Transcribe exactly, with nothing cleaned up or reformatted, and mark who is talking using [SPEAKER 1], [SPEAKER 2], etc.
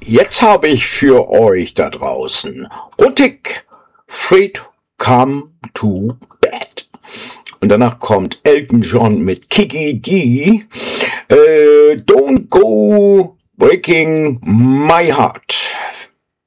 [SPEAKER 1] Jetzt habe ich für euch da draußen Rutik, Fred, Come to Bed. Und danach kommt Elton John mit Kiki D. Äh, Don't Go Breaking My Heart.